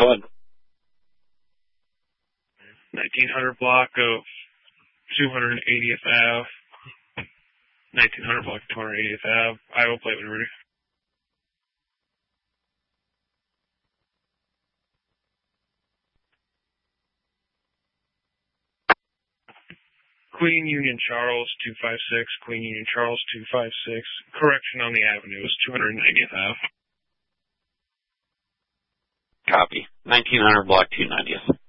Go ahead. 1900 block of 280th Ave. 1900 block of 280th Ave. Iowa plate when ready. Queen Union Charles 256. Queen Union Charles 256. Correction on the avenue is 290th Ave. Copy. 1900 block 290th.